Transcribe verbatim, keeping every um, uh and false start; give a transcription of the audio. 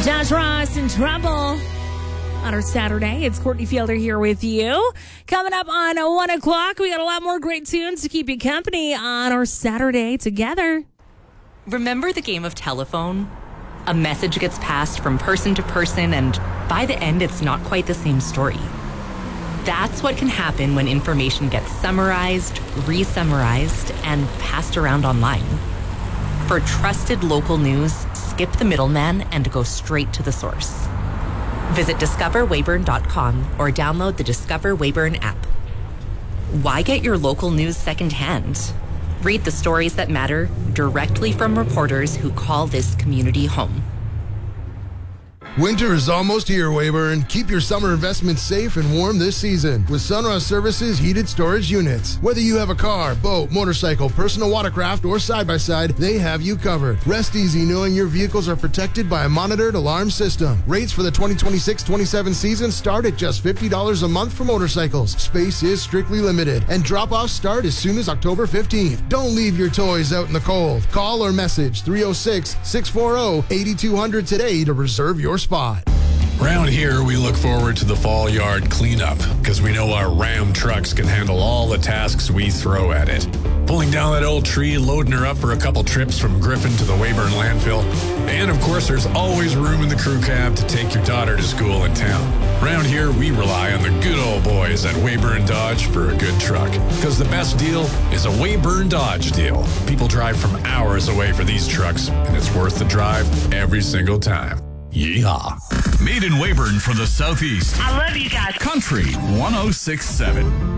Josh Ross in trouble on our Saturday. It's Courtney Fielder here with you. Coming up on one o'clock, we got a lot more great tunes to keep you company on our Saturday together. Remember the game of telephone? A message gets passed from person to person, and by the end, it's not quite the same story. That's what can happen when information gets summarized, re-summarized, and passed around online. For trusted local news, skip the middleman and go straight to the source. Visit discover weyburn dot com or download the Discover Weyburn app. Why get your local news secondhand? Read the stories that matter directly from reporters who call this community home. Winter is almost here, Weyburn. Keep your summer investments safe and warm this season with Sunrise Services heated storage units. Whether you have a car, boat, motorcycle, personal watercraft, or side-by-side, they have you covered. Rest easy knowing your vehicles are protected by a monitored alarm system. Rates for the twenty twenty-six twenty-seven season start at just fifty dollars a month for motorcycles. Space is strictly limited, and drop-offs start as soon as October fifteenth. Don't leave your toys out in the cold. Call or message three oh six, six four oh, eight two hundred today to reserve your spot. Around here, we look forward to the fall yard cleanup because we know our Ram trucks can handle all the tasks we throw at it. Pulling down that old tree, loading her up for a couple trips from Griffin to the Weyburn landfill. And of course, there's always room in the crew cab to take your daughter to school in town. Around here, we rely on the good old boys at Weyburn Dodge for a good truck. Because the best deal is a Weyburn Dodge deal. People drive from hours away for these trucks, and it's worth the drive every single time. Yeehaw. Made in Weyburn for the Southeast. I love you guys. Country one oh six point seven.